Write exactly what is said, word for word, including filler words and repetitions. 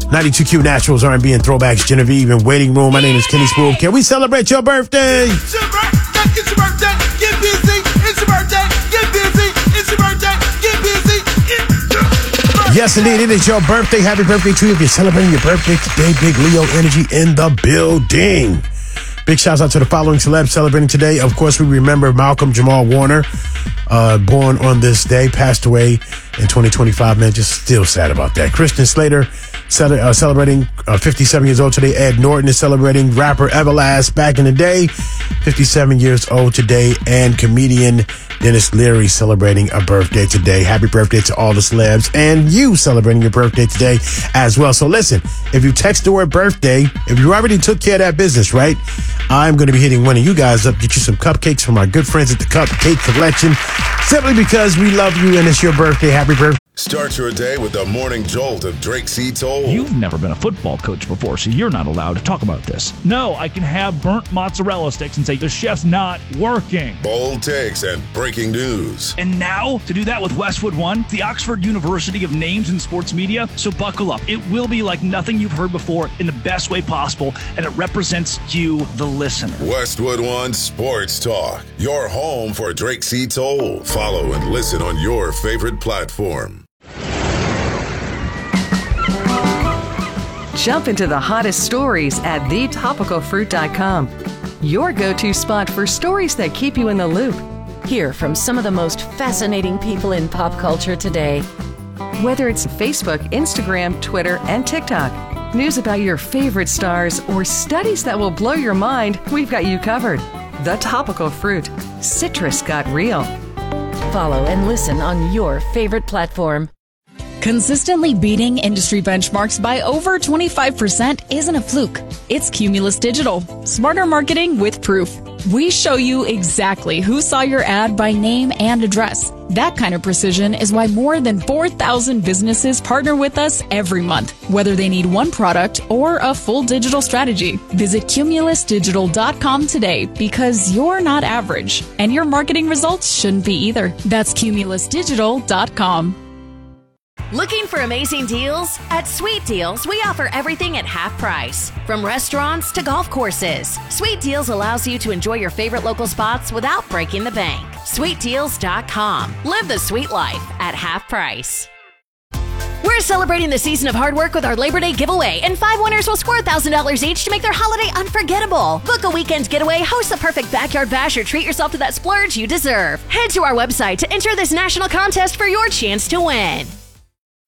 ninety-two Q Naturals, R and B and Throwbacks, Genevieve and Waiting Room. My name is Kenny Spool. Can we celebrate your birthday? It's your birthday. It's your birthday. Get busy. It's your birthday. Get busy. It's your birthday. Get busy. It's your birthday. Yes, indeed. It is your birthday. Happy birthday to you. If you're celebrating your birthday today, big Leo energy in the building. Big shouts out to the following celebs celebrating today. Of course, we remember Malcolm Jamal Warner, uh, born on this day, passed away in twenty twenty-five. Man, just still sad about that. Christian Slater cel- uh, celebrating uh, fifty-seven years old today. Ed Norton is celebrating. Rapper Everlast back in the day, fifty-seven years old today. And comedian Dennis Leary celebrating a birthday today. Happy birthday to all the celebs and you celebrating your birthday today as well. So listen, if you text the word birthday, if you already took care of that business, right? I'm going to be hitting one of you guys up, get you some cupcakes from our good friends at the Cupcake Collection, simply because we love you and it's your birthday. Happy birthday. Start your day with the morning jolt of Drake C. Toll. You've never been a football coach before, so you're not allowed to talk about this. No, I can have burnt mozzarella sticks and say the chef's not working. Bold takes and breaking news. And now, to do that with Westwood One, the Oxford University of Names in Sports Media. So buckle up. It will be like nothing you've heard before in the best way possible, and it represents you, the listener. Westwood One Sports Talk, your home for Drake C. Toll. Follow and listen on your favorite platform. Jump into the hottest stories at the topical fruit dot com. Your go-to spot for stories that keep you in the loop. Hear from some of the most fascinating people in pop culture today. Whether it's Facebook, Instagram, Twitter, and TikTok, news about your favorite stars, or studies that will blow your mind, we've got you covered. The Topical Fruit. Citrus got real. Follow and listen on your favorite platform. Consistently beating industry benchmarks by over twenty-five percent isn't a fluke. It's Cumulus Digital. Smarter marketing with proof. We show you exactly who saw your ad by name and address. That kind of precision is why more than four thousand businesses partner with us every month, whether they need one product or a full digital strategy. Visit cumulus digital dot com today because you're not average, and your marketing results shouldn't be either. That's cumulus digital dot com. Looking for amazing deals? At Sweet Deals, we offer everything at half price. From restaurants to golf courses, Sweet Deals allows you to enjoy your favorite local spots without breaking the bank. sweet deals dot com. Live the sweet life at half price. We're celebrating the season of hard work with our Labor Day giveaway, and five winners will score one thousand dollars each to make their holiday unforgettable. Book a weekend getaway, host a perfect backyard bash, or treat yourself to that splurge you deserve. Head to our website to enter this national contest for your chance to win.